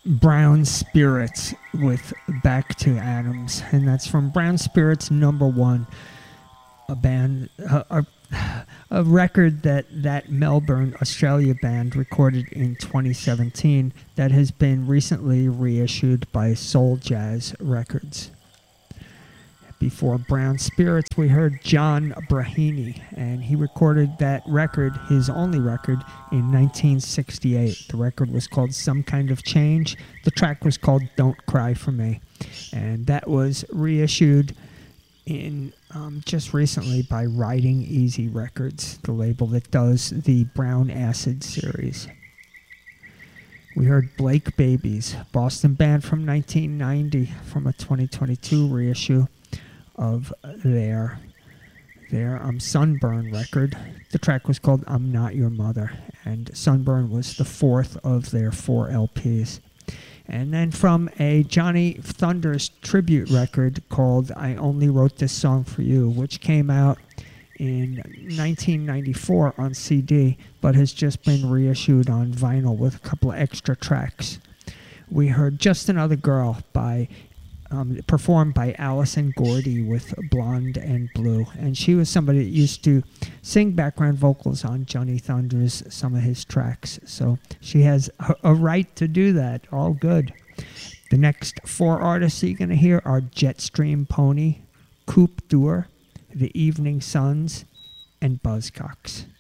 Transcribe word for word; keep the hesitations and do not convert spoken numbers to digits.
Brown Spirits with Back to Adams, and that's from Brown Spirits number one, a band, a, a, a record that that Melbourne, Australia band recorded in twenty seventeen that has been recently reissued by Soul Jazz Records. Before Brown Spirits, we heard John Braheny, and he recorded that record, his only record, in nineteen sixty-eight. The record was called Some Kind of Change. The track was called Don't Cry For Me, and that was reissued in um, just recently by Riding Easy Records, the label that does the Brown Acid series. We heard Blake Babies, Boston band from nineteen ninety, from a twenty twenty-two reissue of their their um, Sunburn record. The track was called I'm Not Your Mother, and Sunburn was the fourth of their four L Ps. And then from a Johnny Thunders tribute record called I Only Wrote This Song For You, which came out in nineteen ninety-four on C D, but has just been reissued on vinyl with a couple of extra tracks. We heard Just Another Girl by Um, performed by Alison Gordy with Blonde and Blue. And she was somebody that used to sing background vocals on Johnny Thunders, some of his tracks. So she has a, a right to do that. All good. The next four artists you're going to hear are Jetstream Pony, Coupe Dur, The Evening Suns, and Buzzcocks.